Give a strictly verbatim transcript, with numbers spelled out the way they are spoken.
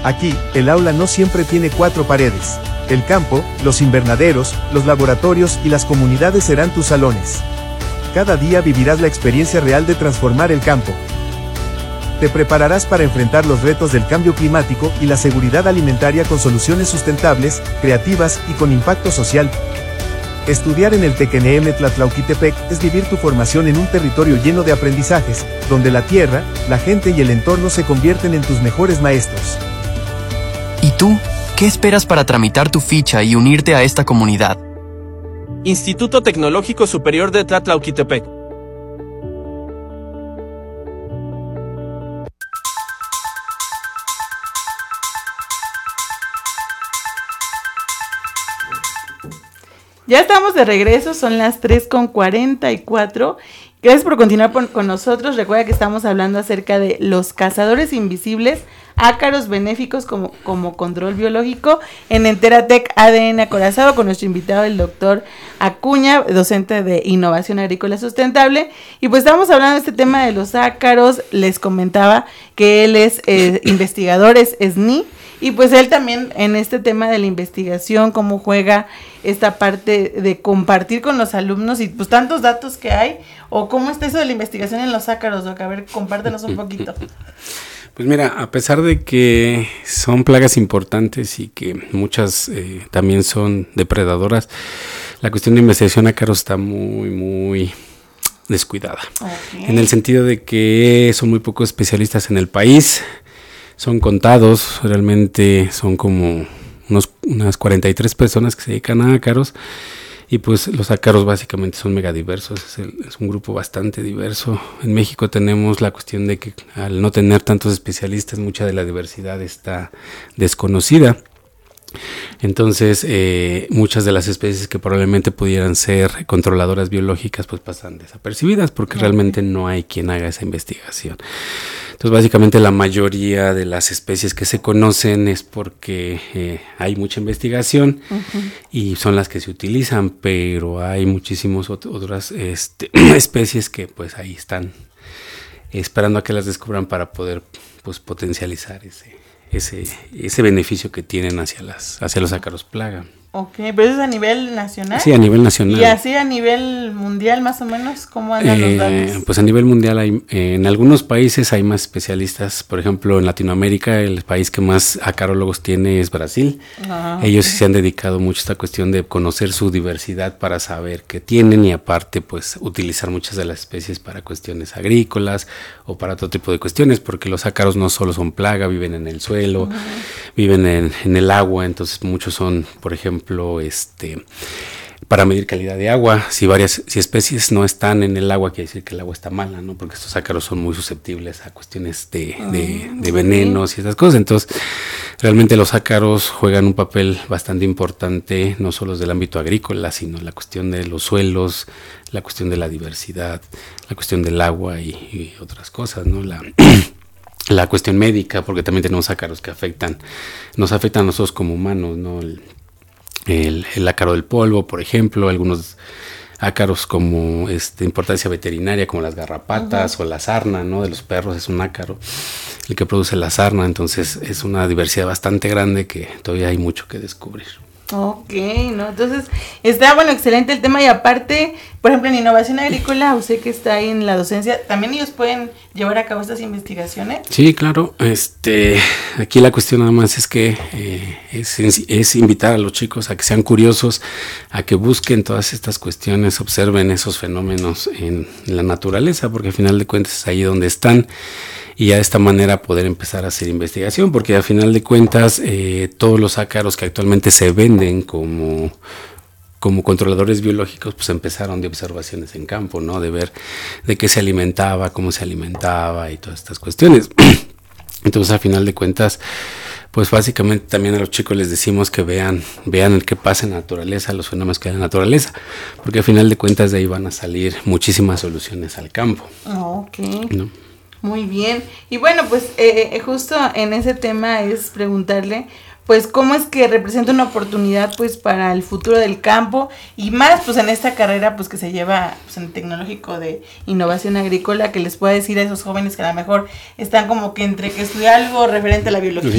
Aquí, el aula no siempre tiene cuatro paredes. El campo, los invernaderos, los laboratorios y las comunidades serán tus salones. Cada día vivirás la experiencia real de transformar el campo. Te prepararás para enfrentar los retos del cambio climático y la seguridad alimentaria con soluciones sustentables, creativas y con impacto social. Estudiar en el T E C N M Tlatlauquitepec es vivir tu formación en un territorio lleno de aprendizajes, donde la tierra, la gente y el entorno se convierten en tus mejores maestros. ¿Y tú? ¿Qué esperas para tramitar tu ficha y unirte a esta comunidad? Instituto Tecnológico Superior de Tlatlauquitepec. Ya estamos de regreso, son las tres con cuarenta y cuatro. Gracias por continuar por, con nosotros. Recuerda que estamos hablando acerca de los cazadores invisibles, ácaros benéficos como, como control biológico en Enteratec A D N Acorazado, con nuestro invitado, el doctor Acuña, docente de Innovación Agrícola Sustentable. Y pues estamos hablando de este tema de los ácaros. Les comentaba que él es eh, investigador, es S N I. Y pues él también en este tema de la investigación, cómo juega esta parte de compartir con los alumnos y pues tantos datos que hay, o cómo está eso de la investigación en los ácaros, Doc. A ver, compártenos un poquito. Pues mira, a pesar de que son plagas importantes y que muchas eh, también son depredadoras, la cuestión de investigación ácaros está muy, muy descuidada. Okay. En el sentido de que son muy pocos especialistas en el país. Son contados, realmente son como unos, unas cuarenta y tres personas que se dedican a ácaros, y pues los ácaros básicamente son megadiversos, es, el, es un grupo bastante diverso. En México tenemos la cuestión de que al no tener tantos especialistas, mucha de la diversidad está desconocida. Entonces, eh, muchas de las especies que probablemente pudieran ser controladoras biológicas, pues pasan desapercibidas porque okay. realmente no hay quien haga esa investigación. Entonces, básicamente la mayoría de las especies que se conocen es porque eh, hay mucha investigación uh-huh. y son las que se utilizan, pero hay muchísimas ot- otras este, especies que pues ahí están esperando a que las descubran para poder pues potencializar ese ese ese beneficio que tienen hacia las hacia los ácaros plaga. Ok, pero eso es a nivel nacional. Sí, a nivel nacional. Y así a nivel mundial, más o menos, ¿cómo andan eh, los datos? Pues a nivel mundial hay, eh, en algunos países hay más especialistas. Por ejemplo, en Latinoamérica, el país que más acarólogos tiene es Brasil. Ah, Ellos okay. se han dedicado mucho a esta cuestión de conocer su diversidad para saber qué tienen y aparte, pues, utilizar muchas de las especies para cuestiones agrícolas o para otro tipo de cuestiones, porque los ácaros no solo son plaga, viven en el suelo, uh-huh. viven en, en el agua, entonces muchos son, por ejemplo, este para medir calidad de agua. Si varias si especies no están en el agua, quiere decir que el agua está mala, ¿no? Porque estos ácaros son muy susceptibles a cuestiones de, uh, de, de venenos y esas cosas. Entonces, realmente los ácaros juegan un papel bastante importante, no solo desde el ámbito agrícola, sino la cuestión de los suelos, la cuestión de la diversidad, la cuestión del agua y, y otras cosas, ¿no? La la cuestión médica, porque también tenemos ácaros que afectan, nos afectan a nosotros como humanos, ¿no? El, El, el ácaro del polvo, por ejemplo, algunos ácaros como este, importancia veterinaria, como las garrapatas uh-huh. o la sarna, ¿no? De los perros es un ácaro el que produce la sarna, entonces es una diversidad bastante grande que todavía hay mucho que descubrir. Ok, ¿no? Entonces, está, bueno, excelente el tema y aparte, por ejemplo, en innovación agrícola, usted que está ahí en la docencia, ¿también ellos pueden llevar a cabo estas investigaciones? Sí, claro, este, aquí la cuestión nada más es que eh, es, es invitar a los chicos a que sean curiosos, a que busquen todas estas cuestiones, observen esos fenómenos en, en la naturaleza, porque al final de cuentas es ahí donde están. Y ya de esta manera poder empezar a hacer investigación, porque al final de cuentas eh, todos los ácaros que actualmente se venden como, como controladores biológicos, pues empezaron de observaciones en campo, ¿no? De ver de qué se alimentaba, cómo se alimentaba y todas estas cuestiones. Entonces al final de cuentas, pues básicamente también a los chicos les decimos que vean, vean el que pasa en la naturaleza, los fenómenos que hay en la naturaleza, porque al final de cuentas de ahí van a salir muchísimas soluciones al campo. Oh, ok. ¿No? Muy bien, y bueno, pues eh, justo en ese tema es preguntarle, pues cómo es que representa una oportunidad pues para el futuro del campo y más pues en esta carrera pues que se lleva pues en el tecnológico de innovación agrícola, que les pueda decir a esos jóvenes que a lo mejor están como que entre que estudiar algo referente a la biología